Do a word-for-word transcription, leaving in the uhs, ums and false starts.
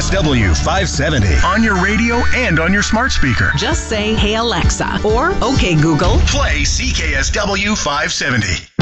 S W five seventy. On your radio and on your smart speaker. Just say, "Hey Alexa," or "Okay Google, play C K S W five seventy.